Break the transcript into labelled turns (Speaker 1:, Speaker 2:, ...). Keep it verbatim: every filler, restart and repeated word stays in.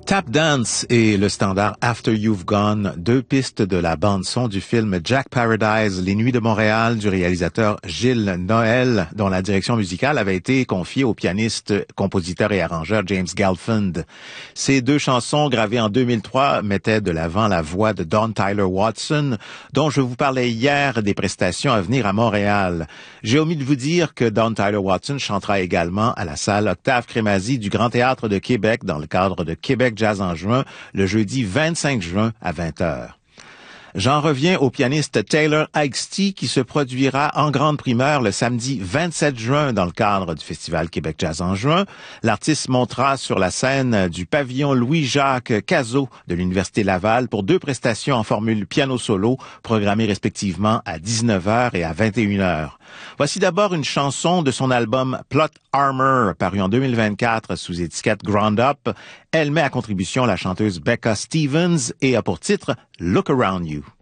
Speaker 1: Tap Dance et le standard After You've Gone, deux pistes de la bande-son du film Jack Paradise, Les Nuits de Montréal, du réalisateur Gilles Noël, dont la direction musicale avait été confiée au pianiste, compositeur et arrangeur James Galfond. Ces deux chansons, gravées en deux mille trois, mettaient de l'avant la voix de Dawn Tyler Watson, dont je vous parlais hier des prestations à venir à Montréal. J'ai omis de vous dire que Dawn Tyler Watson chantera également à la salle Octave Crémazie du Grand Théâtre de Québec dans le cadre de Québec Jazz en juin, le jeudi vingt-cinq juin à vingt heures. J'en reviens au pianiste Taylor Eichty qui se produira en grande primeur le samedi vingt-sept juin dans le cadre du Festival Québec Jazz en juin. L'artiste montera sur la scène du pavillon Louis-Jacques Cazot de l'Université Laval pour deux prestations en formule piano solo programmées respectivement à dix-neuf heures et à vingt et une heures. Voici d'abord une chanson de son album Plot Armor paru en deux mille vingt-quatre sous étiquette Ground Up. Elle met à contribution la chanteuse Becca Stevens et a pour titre Look Around You.